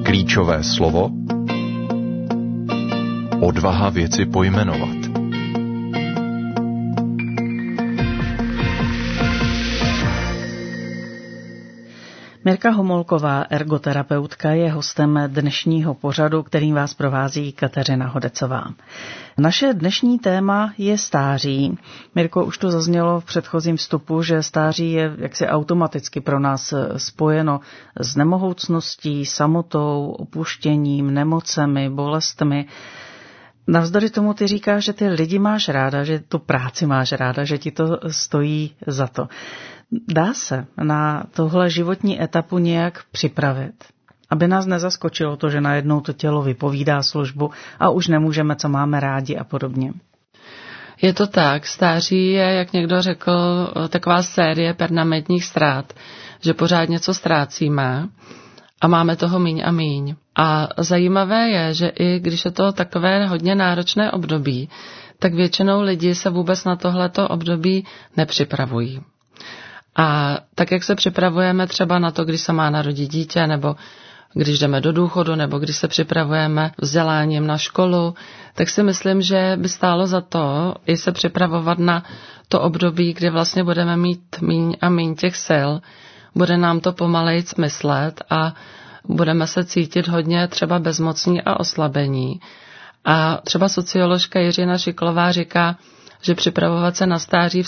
Klíčové slovo odvaha věci pojmenovat. Mirka Homolková, ergoterapeutka, je hostem dnešního pořadu, kterým vás provází Kateřina Hodecová. Naše dnešní téma je stáří. Mirko, už to zaznělo v předchozím vstupu, že stáří je jaksi automaticky pro nás spojeno s nemohoucností, samotou, opuštěním, nemocemi, bolestmi. Navzdory tomu ty říkáš, že ty lidi máš ráda, že tu práci máš ráda, že ti to stojí za to. Dá se na tohle životní etapu nějak připravit, aby nás nezaskočilo to, že najednou to tělo vypovídá službu a už nemůžeme, co máme rádi a podobně? Je to tak, stáří je, jak někdo řekl, taková série permanentních ztrát, že pořád něco ztrácíme a máme toho míň a míň. A zajímavé je, že i když je to takové hodně náročné období, tak většinou lidi se vůbec na tohleto období nepřipravují. A tak, jak se připravujeme třeba na to, když se má narodit dítě, nebo když jdeme do důchodu, nebo když se připravujeme vzděláním na školu, tak si myslím, že by stálo za to i se připravovat na to období, kdy vlastně budeme mít míň a míň těch sil, bude nám to pomalejc myslet a budeme se cítit hodně třeba bezmocní a oslabení. A třeba socioložka Jiřina Šiklová říká, že připravovat se na stáří